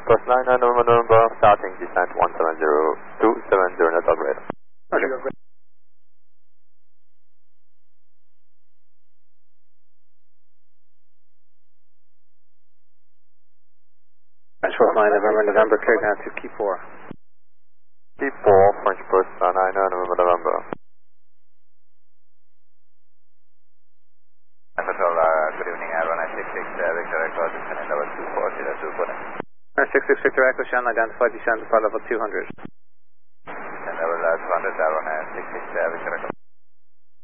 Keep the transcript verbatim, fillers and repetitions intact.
First nine nine November November, starting descent one seven zero two seven zero net operator. Okay. First nine November November, clear down to key four. Key four, French first nine nine November November. Control, uh, good evening, Airborne nine six six, uh, Victor Echo, descending level two four zero two four. nine six six Victor Echo, channel identified, descend to level two hundred. Descend level uh, two hundred, Airborne nine six six, uh, Victor Echo.